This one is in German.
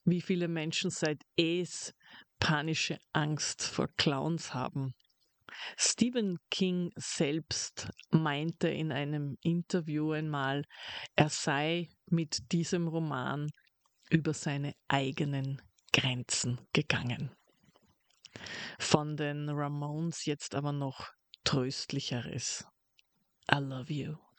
wie viele Menschen seit es panische Angst vor Clowns haben. Stephen King selbst meinte in einem Interview einmal, er sei mit diesem Roman über seine eigenen Grenzen gegangen. Von den Ramones jetzt aber noch Tröstlicheres. I love you.